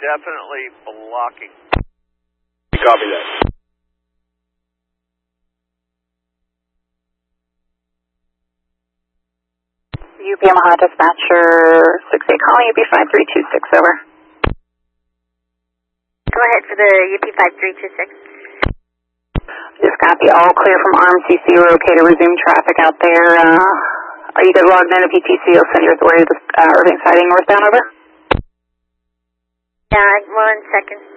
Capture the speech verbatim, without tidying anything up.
definitely blocking. Copy that. U P Yamaha dispatcher six eight calling U P five three two six, over. Go ahead for the U P five three two six. Just copy, all clear from R M C C. We're okay to resume traffic out there. Uh, are you guys logged in to P T C? I'll send you authority to the uh, Irving siding northbound, over. Yeah, one second.